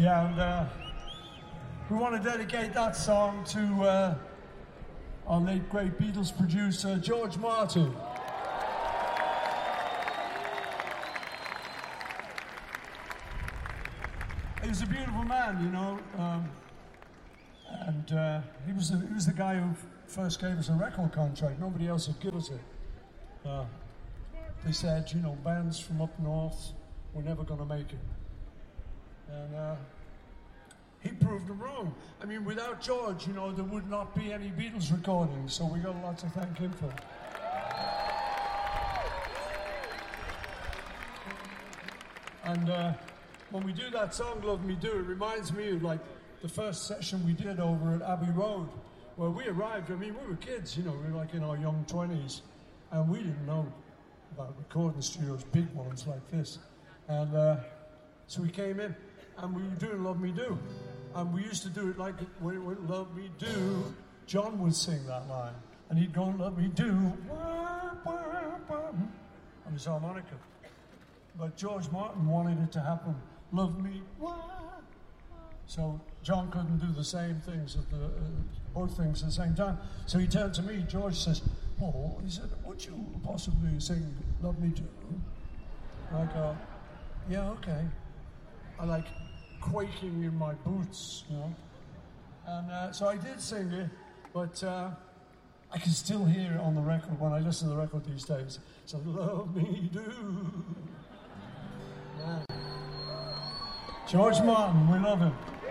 Yeah, and we want to dedicate that song to our late great Beatles producer, George Martin. He was a beautiful man, you know, and he was the guy who first gave us a record contract. Nobody else would give us it. They said, you know, bands from up north were never going to make it. And he proved them wrong. I mean, without George, you know, there would not be any Beatles recordings, so we got a lot to thank him for. And when we do that song, Love Me Do, it reminds me of, like, the first session we did over at Abbey Road, where we arrived. I mean, we were kids, you know, we were like in our young 20s, and we didn't know about recording studios, big ones like this. And so we came in, and we were doing Love Me Do. And we used to do it like, when it went, Love Me Do, John would sing that line. And he'd go, Love Me Do, on his harmonica. But George Martin wanted it to happen, Love Me, so John couldn't do the same things, both things at the same time. So he turned to me, George says, Paul, he said, would you possibly sing Love Me Do? I go, yeah, okay. I like quaking in my boots, you know. And so I did sing it, but I can still hear it on the record when I listen to the record these days. So Love Me Do. Yeah. George Martin, we love him.